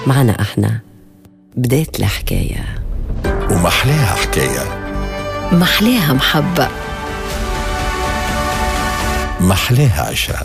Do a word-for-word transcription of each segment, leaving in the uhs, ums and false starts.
معنا احنا بداية الحكاية، ومحلاها حكاية، محلاها محبة، محلاها عشرة.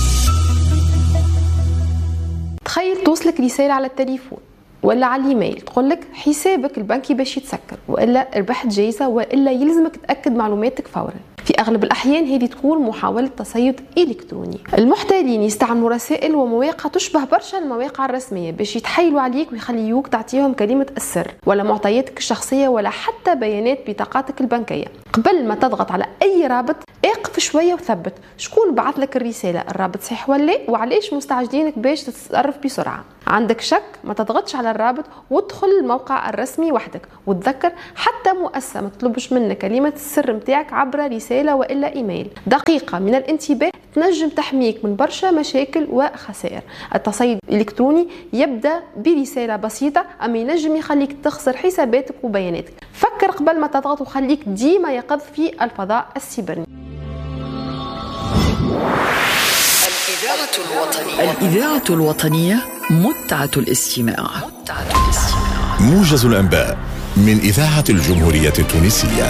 تخيل توصلك رسالة على التليفون ولا على الايميل تقولك حسابك البنكي باش يتسكر، والا ربحت جايزة، والا يلزمك تأكد معلوماتك فورا. في اغلب الاحيان هذه تكون محاولة تصيد الكتروني. المحتالين يستعملوا رسائل ومواقع تشبه برشا المواقع الرسمية باش يتحايلوا عليك ويخليوك تعطيهم كلمة السر ولا معطياتك الشخصية ولا حتى بيانات بطاقاتك البنكية. قبل ما تضغط على اي رابط اقف شوية وثبت شكون بعث لك الرسالة، الرابط صحيح ولا وعليش مستعجلينك باش تتصرف بسرعة. عندك شك ما تضغطش على الرابط وادخل الموقع الرسمي وحدك، وتذكر حتى مؤسسة ما تطلبش منك كلمة السر متاعك عبر رسالة وإلا إيميل. دقيقة من الانتباه تنجم تحميك من برشا مشاكل وخسائر. التصيد الإلكتروني يبدأ برسالة بسيطة أما ينجم يخليك تخسر حساباتك وبياناتك. فكر قبل ما تضغط وخليك ديما يقظ في الفضاء السيبرني. الإذاعة الوطنية الإذاعة الوطنية متعة الاستماع. متعة الاستماع. موجز الأنباء من إذاعة الجمهورية التونسية.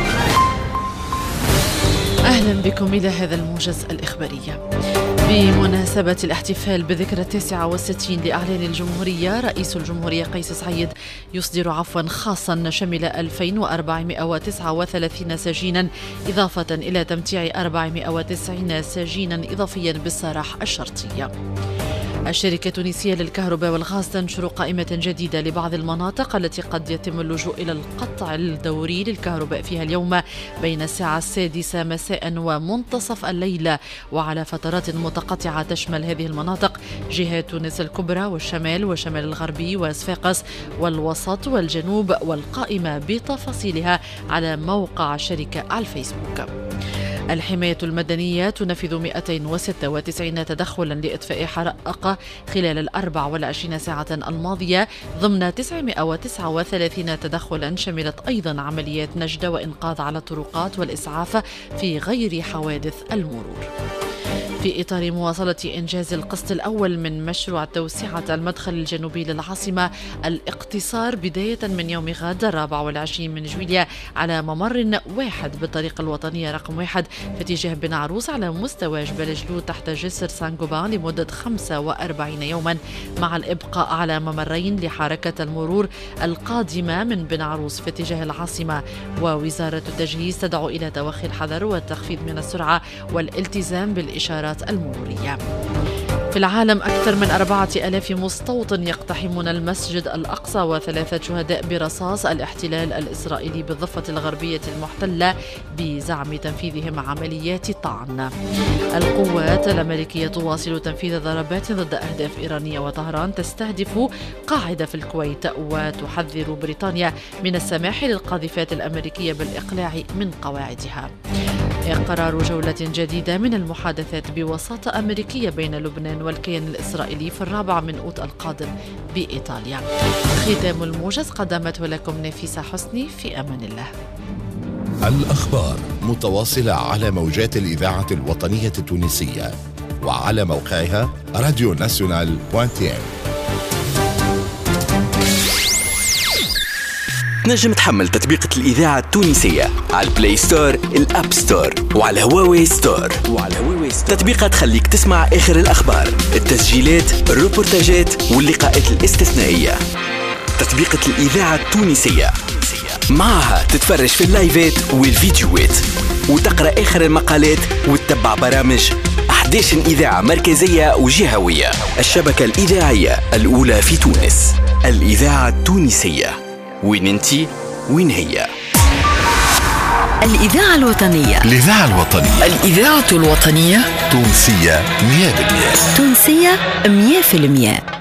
أهلا بكم إلى هذا الموجز الإخباري. بمناسبة الاحتفال بذكرى التاسعة والستين لإعلان الجمهورية، رئيس الجمهورية قيس سعيد يصدر عفوا خاصا شمل ألفين وأربعمائة وتسعة وثلاثين سجينا، إضافة إلى تمتيع أربعمائة وتسعين سجينا إضافيا بالسراح الشرطية. الشركة التونسية للكهرباء والغاز تنشر قائمة جديدة لبعض المناطق التي قد يتم اللجوء إلى القطع الدوري للكهرباء فيها اليوم بين الساعة السادسة مساء ومنتصف الليل وعلى فترات متقطعة. تشمل هذه المناطق جهات تونس الكبرى والشمال والشمال الغربي وصفاقس والوسط والجنوب، والقائمة بتفاصيلها على موقع الشركة على الفيسبوك. الحماية المدنية تنفذ مئتين وستة وتسعين تدخلا لإطفاء حرائق خلال الأربع والعشرين ساعة الماضية ضمن تسعمائة وتسعة وثلاثين تدخلا شملت أيضا عمليات نجدة وإنقاذ على الطرقات والإسعاف في غير حوادث المرور. في إطار مواصلة إنجاز القسط الأول من مشروع توسعة المدخل الجنوبي للعاصمة الاقتصار بداية من يوم غد الرابع والعشرين من جويلية على ممر واحد بالطريق الوطنية رقم واحد في اتجاه بن عروس على مستوى جبل جلود تحت جسر سانغوبان لمدة خمسة وأربعين يوما، مع الإبقاء على ممرين لحركة المرور القادمة من بن عروس في اتجاه العاصمة. ووزارة التجهيز تدعو إلى توخي الحذر والتخفيض من السرعة والالتزام بالإشارات المرورية. في العالم أكثر من أربعة آلاف مستوطن يقتحمون المسجد الأقصى وثلاثة شهداء برصاص الاحتلال الإسرائيلي بالضفة الغربية المحتلة بزعم تنفيذهم عمليات طعن. القوات الأمريكية تواصل تنفيذ ضربات ضد أهداف إيرانية، وطهران تستهدف قاعدة في الكويت، وتحذر بريطانيا من السماح للقاذفات الأمريكية بالإقلاع من قواعدها. قرار جولة جديدة من المحادثات بوساطة أمريكية بين لبنان والكيان الإسرائيلي في الرابع من أوت القادم بإيطاليا. ختام الموجز قدمته لكم نفيسة حسني، في أمان الله. الأخبار متواصلة على موجات الإذاعة الوطنية التونسية وعلى موقعها راديو ناسيونال دوت تي ام. نجم تحمل تطبيقة الإذاعة التونسية على البلاي ستور، الأب ستور، وعلى هواوي ستور. وعلى هواوي ستور تطبيقات تخليك تسمع آخر الأخبار، التسجيلات، الروبورتاجات واللقاءات الاستثنائية. تطبيقة الإذاعة التونسية معها تتفرج في اللايفات والفيديوهات وتقرأ آخر المقالات وتتبع برامج أحد عشر إذاعة مركزية وجهوية. الشبكة الإذاعية الأولى في تونس، الإذاعة التونسية. وين انتي؟ وين هي؟ الإذاعة الوطنية. الإذاعة الوطنية. الإذاعة الوطنية تونسية مية بالمية. تونسية مية في المية.